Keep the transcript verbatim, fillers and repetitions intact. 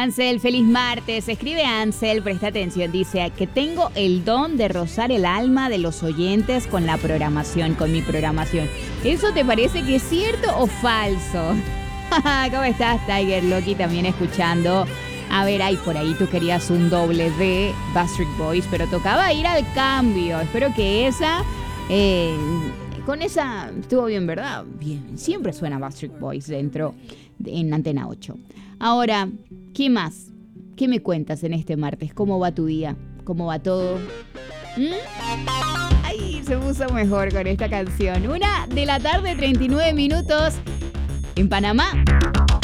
Ansel, feliz martes. Escribe Ansel, presta atención. Dice que tengo el don de rozar el alma de los oyentes con la programación, con mi programación. ¿Eso te parece que es cierto o falso? ¿Cómo estás, Tiger Loki? También escuchando. A ver, ay, por ahí tú querías un doble de Backstreet Boys, pero tocaba ir al cambio. Espero que esa... Eh, con esa estuvo bien, ¿verdad? Bien, siempre suena Backstreet Boys dentro, en Antena ocho. Ahora, ¿qué más? ¿Qué me cuentas en este martes? ¿Cómo va tu día? ¿Cómo va todo? ¿Mm? Ay, se puso mejor con esta canción. Una de la tarde, treinta y nueve minutos en Panamá.